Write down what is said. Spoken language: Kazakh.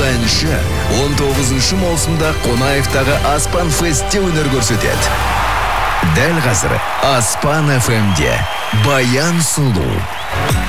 әнші 19 маусымда Қонаевтағы Аспан Фестте өнер көрсетеді. Дәл қазір Аспан FM-де Баян Сұлу.